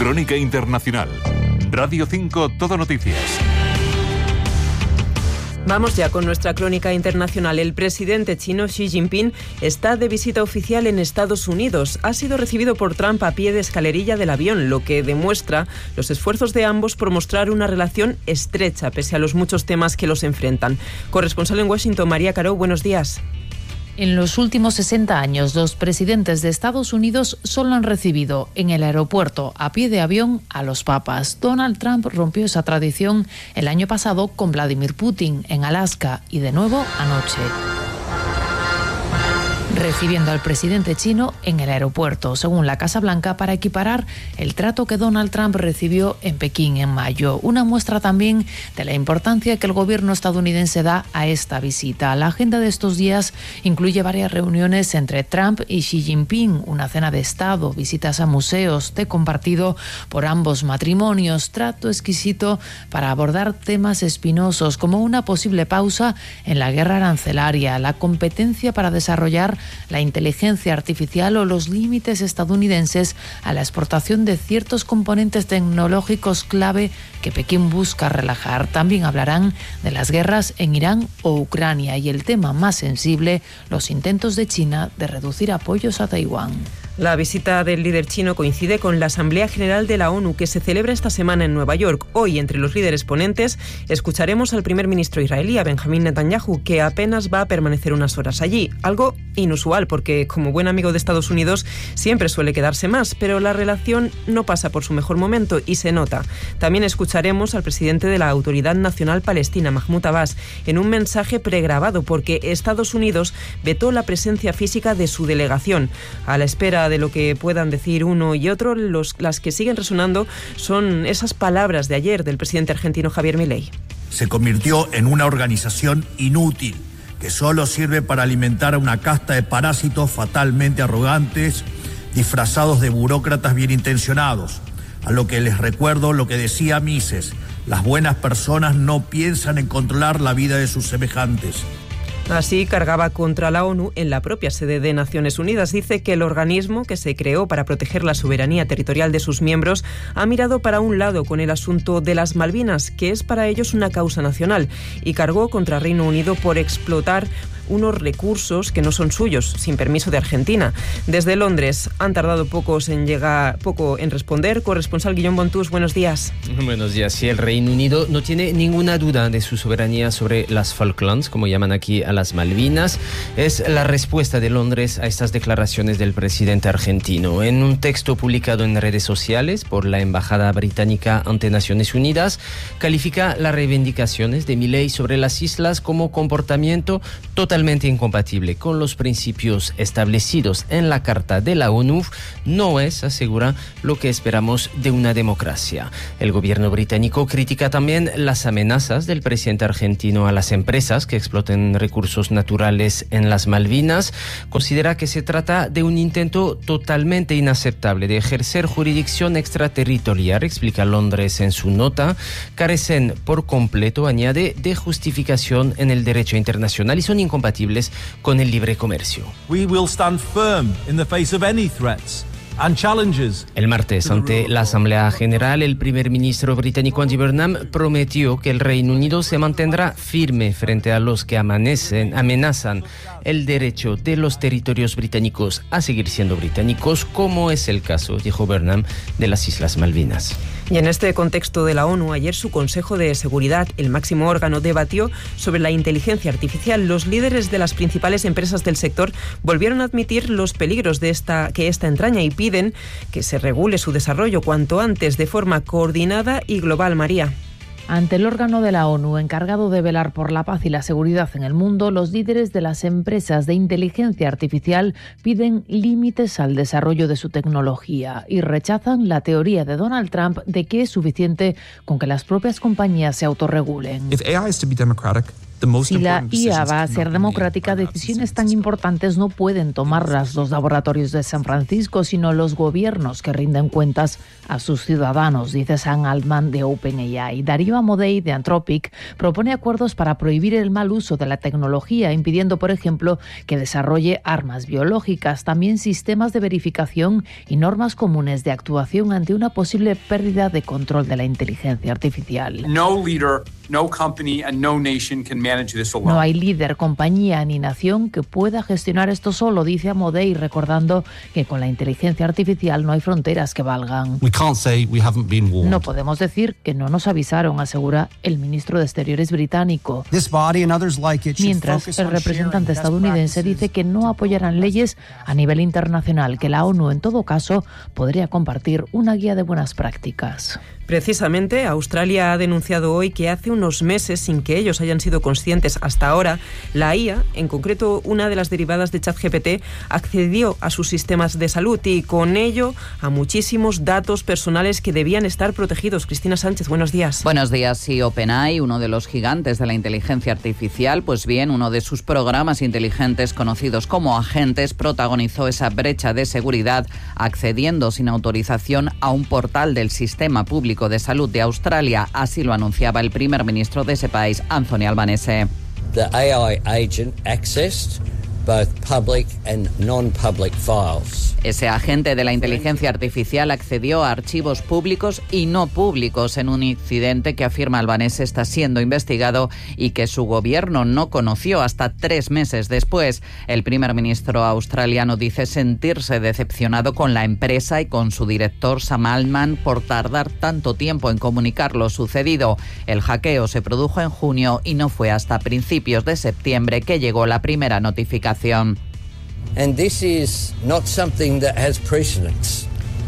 Crónica Internacional. Radio 5 Todo Noticias. Vamos ya con nuestra crónica internacional. El presidente chino Xi Jinping está de visita oficial en Estados Unidos. Ha sido recibido por Trump a pie de escalerilla del avión, lo que demuestra los esfuerzos de ambos por mostrar una relación estrecha, pese a los muchos temas que los enfrentan. Corresponsal en Washington, María Caro, buenos días. En los últimos 60 años, los presidentes de Estados Unidos solo han recibido en el aeropuerto a pie de avión a los papas. Donald Trump rompió esa tradición el año pasado con Vladimir Putin en Alaska y de nuevo anoche, recibiendo al presidente chino en el aeropuerto, según la Casa Blanca, para equiparar el trato que Donald Trump recibió en Pekín en mayo. Una muestra también de la importancia que el gobierno estadounidense da a esta visita. La agenda de estos días incluye varias reuniones entre Trump y Xi Jinping, una cena de Estado, visitas a museos, té compartido por ambos matrimonios, trato exquisito para abordar temas espinosos como una posible pausa en la guerra arancelaria, la competencia para desarrollar la inteligencia artificial o los límites estadounidenses a la exportación de ciertos componentes tecnológicos clave que Pekín busca relajar. También hablarán de las guerras en Irán o Ucrania y el tema más sensible, los intentos de China de reducir apoyos a Taiwán. La visita del líder chino coincide con la Asamblea General de la ONU que se celebra esta semana en Nueva York. Hoy, entre los líderes ponentes, escucharemos al primer ministro israelí, a Benjamín Netanyahu, que apenas va a permanecer unas horas allí. Algo inusual porque, como buen amigo de Estados Unidos, siempre suele quedarse más, pero la relación no pasa por su mejor momento y se nota. También escucharemos al presidente de la Autoridad Nacional Palestina, Mahmoud Abbas, en un mensaje pregrabado porque Estados Unidos vetó la presencia física de su delegación. A la espera de lo que puedan decir uno y otro, las que siguen resonando son esas palabras de ayer del presidente argentino Javier Milei. Se convirtió en una organización inútil que solo sirve para alimentar a una casta de parásitos fatalmente arrogantes, disfrazados de burócratas bien intencionados. A lo que les recuerdo lo que decía Mises: las buenas personas no piensan en controlar la vida de sus semejantes. Así cargaba contra la ONU en la propia sede de Naciones Unidas. Dice que el organismo que se creó para proteger la soberanía territorial de sus miembros ha mirado para un lado con el asunto de las Malvinas, que es para ellos una causa nacional, y cargó contra Reino Unido por explotar unos recursos que no son suyos, sin permiso de Argentina. Desde Londres han tardado poco en responder. Corresponsal Guillaume Bontús, buenos días. Buenos días. Sí, el Reino Unido no tiene ninguna duda de su soberanía sobre las Falklands, como llaman aquí a las Malvinas. Es la respuesta de Londres a estas declaraciones del presidente argentino. En un texto publicado en redes sociales por la Embajada Británica ante Naciones Unidas, califica las reivindicaciones de Milei sobre las islas como comportamiento totalmente incompatible con los principios establecidos en la Carta de la ONU. No es, asegura, lo que esperamos de una democracia. El gobierno británico critica también las amenazas del presidente argentino a las empresas que exploten recursos naturales en las Malvinas. Considera que se trata de un intento totalmente inaceptable de ejercer jurisdicción extraterritorial, explica Londres en su nota. Carecen por completo, añade, de justificación en el derecho internacional y son incompatibles con el libre comercio. We will stand firm in the face of any threats and challenges. El martes, ante la Asamblea General, el primer ministro británico Andy Burnham prometió que el Reino Unido se mantendrá firme frente a los que amenazan el derecho de los territorios británicos a seguir siendo británicos, como es el caso, dijo Burnham, de las Islas Malvinas. Y en este contexto de la ONU, ayer su Consejo de Seguridad, el máximo órgano, debatió sobre la inteligencia artificial. Los líderes de las principales empresas del sector volvieron a admitir los peligros que esta entraña y piden que se regule su desarrollo cuanto antes de forma coordinada y global. María. Ante el órgano de la ONU encargado de velar por la paz y la seguridad en el mundo, los líderes de las empresas de inteligencia artificial piden límites al desarrollo de su tecnología y rechazan la teoría de Donald Trump de que es suficiente con que las propias compañías se autorregulen. If AI is to be democratic, Si la IA va a ser democrática, decisiones tan importantes no pueden tomarlas los laboratorios de San Francisco, sino los gobiernos que rinden cuentas a sus ciudadanos, dice Sam Altman de OpenAI. Darío Amodei de Anthropic propone acuerdos para prohibir el mal uso de la tecnología, impidiendo, por ejemplo, que desarrolle armas biológicas, también sistemas de verificación y normas comunes de actuación ante una posible pérdida de control de la inteligencia artificial. No hay líder, compañía ni nación que pueda gestionar esto solo, dice Amodei, recordando que con la inteligencia artificial no hay fronteras que valgan. No podemos decir que no nos avisaron, asegura el ministro de Exteriores británico. Mientras, el representante estadounidense dice que no apoyarán leyes a nivel internacional, que la ONU en todo caso podría compartir una guía de buenas prácticas. Precisamente, Australia ha denunciado hoy que hace unos meses, sin que ellos hayan sido conscientes hasta ahora, la IA, en concreto una de las derivadas de ChatGPT, accedió a sus sistemas de salud y con ello a muchísimos datos personales que debían estar protegidos. Cristina Sánchez, buenos días. Buenos días. Sí, OpenAI, uno de los gigantes de la inteligencia artificial, pues bien, uno de sus programas inteligentes conocidos como agentes protagonizó esa brecha de seguridad accediendo sin autorización a un portal del sistema público de salud de Australia. Así lo anunciaba el primer ministro de ese país, Anthony Albanese. The AI agent accessed both public and non-public files. Ese agente de la inteligencia artificial accedió a archivos públicos y no públicos en un incidente que, afirma Albanese, está siendo investigado y que su gobierno no conoció hasta 3 meses después. El primer ministro australiano dice sentirse decepcionado con la empresa y con su director Sam Altman por tardar tanto tiempo en comunicar lo sucedido. El hackeo se produjo en junio y no fue hasta principios de septiembre que llegó la primera notificación. And this is not something that has precedence.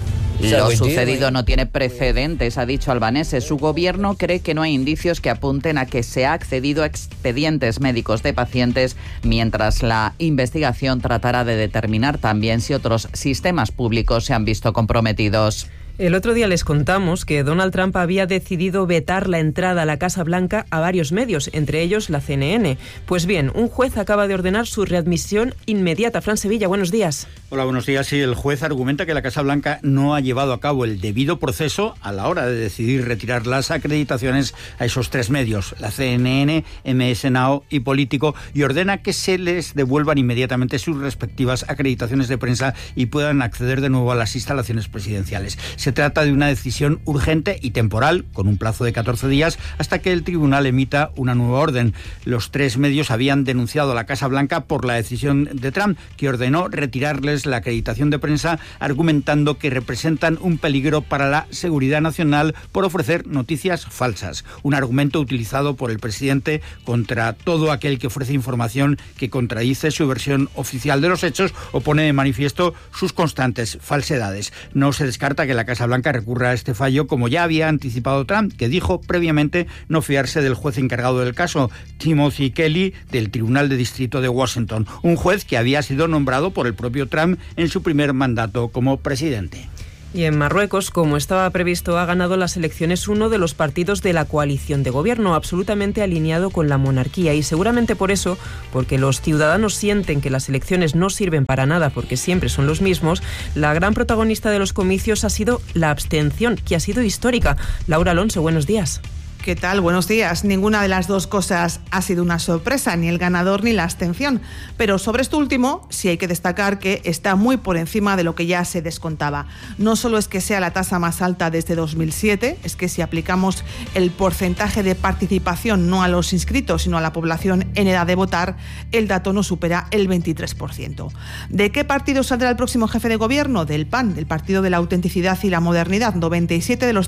Lo sucedido no tiene precedentes, ha dicho Albanese. Su gobierno cree que no hay indicios que apunten a que se ha accedido a expedientes médicos de pacientes, mientras la investigación tratará de determinar también si otros sistemas públicos se han visto comprometidos. El otro día les contamos que Donald Trump había decidido vetar la entrada a la Casa Blanca a varios medios, entre ellos la CNN. Pues bien, un juez acaba de ordenar su readmisión inmediata. Fran Sevilla, buenos días. Hola, buenos días. Sí, el juez argumenta que la Casa Blanca no ha llevado a cabo el debido proceso a la hora de decidir retirar las acreditaciones a esos 3 medios, la CNN, MS Now y Político, y ordena que se les devuelvan inmediatamente sus respectivas acreditaciones de prensa y puedan acceder de nuevo a las instalaciones presidenciales. Se trata de una decisión urgente y temporal, con un plazo de 14 días, hasta que el tribunal emita una nueva orden. Los 3 medios habían denunciado a la Casa Blanca por la decisión de Trump, que ordenó retirarles la acreditación de prensa, argumentando que representan un peligro para la seguridad nacional por ofrecer noticias falsas. Un argumento utilizado por el presidente contra todo aquel que ofrece información que contradice su versión oficial de los hechos o pone de manifiesto sus constantes falsedades. No se descarta que la Casa Blanca recurra a este fallo, como ya había anticipado Trump, que dijo previamente no fiarse del juez encargado del caso, Timothy Kelly, del Tribunal de Distrito de Washington, un juez que había sido nombrado por el propio Trump en su primer mandato como presidente. Y en Marruecos, como estaba previsto, ha ganado las elecciones uno de los partidos de la coalición de gobierno, absolutamente alineado con la monarquía. Y seguramente por eso, porque los ciudadanos sienten que las elecciones no sirven para nada porque siempre son los mismos, la gran protagonista de los comicios ha sido la abstención, que ha sido histórica. Laura Alonso, buenos días. ¿Qué tal? Buenos días. Ninguna de las dos cosas ha sido una sorpresa, ni el ganador ni la abstención. Pero sobre esto último, sí hay que destacar que está muy por encima de lo que ya se descontaba. No solo es que sea la tasa más alta desde 2007, es que si aplicamos el porcentaje de participación no a los inscritos, sino a la población en edad de votar, el dato no supera el 23%. ¿De qué partido saldrá el próximo jefe de gobierno? Del PAN, del Partido de la Autenticidad y la Modernidad, 97 de los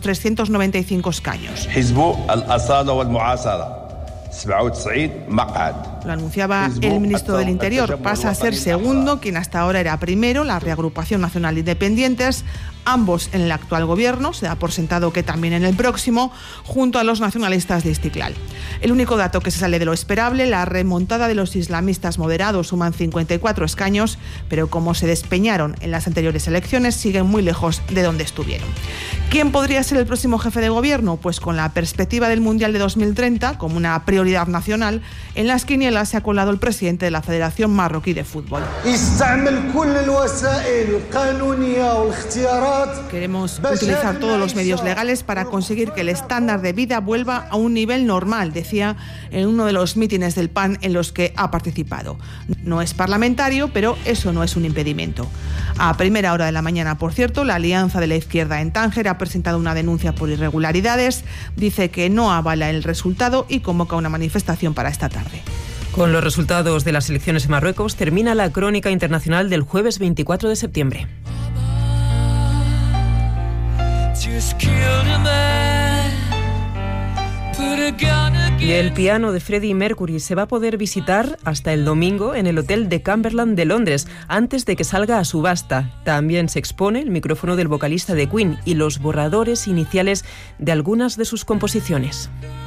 395 escaños. Lo anunciaba el ministro del Interior. Pasa a ser segundo, quien hasta ahora era primero, la Reagrupación Nacional de Independientes, ambos en el actual gobierno, se da por sentado que también en el próximo, junto a los nacionalistas de Istiklal. El único dato que se sale de lo esperable, la remontada de los islamistas moderados, suman 54 escaños, pero como se despeñaron en las anteriores elecciones, siguen muy lejos de donde estuvieron. ¿Quién podría ser el próximo jefe de gobierno? Pues con la perspectiva del Mundial de 2030 como una prioridad nacional, en las quinielas se ha colado el presidente de la Federación Marroquí de Fútbol. Queremos utilizar todos los medios legales para conseguir que el estándar de vida vuelva a un nivel normal, decía en uno de los mítines del PAN en los que ha participado. No es parlamentario, pero eso no es un impedimento. A primera hora de la mañana, por cierto, la Alianza de la Izquierda en Tánger ha presentado una denuncia por irregularidades, dice que no avala el resultado y convoca una manifestación para esta tarde. Con los resultados de las elecciones en Marruecos termina la crónica internacional del jueves 24 de septiembre. Y el piano de Freddie Mercury se va a poder visitar hasta el domingo en el Hotel de Cumberland de Londres, antes de que salga a subasta. También se expone el micrófono del vocalista de Queen y los borradores iniciales de algunas de sus composiciones.